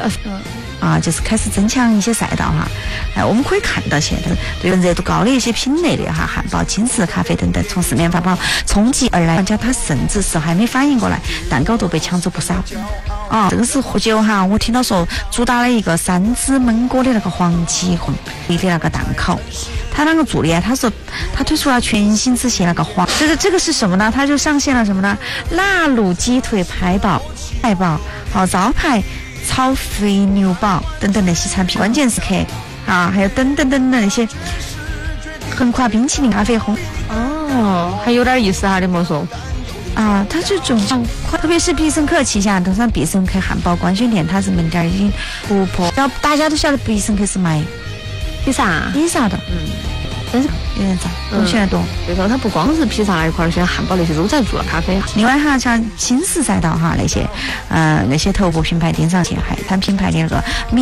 就是开始增强一些赛道哈。我们可以看到现在对热度高的一些品类的哈，汉堡、轻食、咖啡等等，从市面发跑冲击而来，玩家他甚至是还没反应过来，蛋糕都被抢走不少。这个是喝酒哈，我听到说主打了一个3只焖锅的那个黄旗红的那个蛋烤。他那个助理他说他推出了全新之前那个黄，这个是什么呢？他就上线了什么呢？腊卤鸡腿排堡、招牌炒肥牛堡等等那些产品，关键时刻还有等等的那些横跨冰淇淋、咖啡烘。 还有点意思哈，你莫说。 它这种特别是必胜客旗下，登上必胜客汉堡官宣店，它是门店已经突破，然后大家都晓得必胜客是卖披萨的，但是有点赞，我选的多。 对头，它不光是披萨那一块，选汉堡那些都在做了咖啡。 另外哈，像轻食赛道哈那些头部品牌盯上去，海滩品牌的那个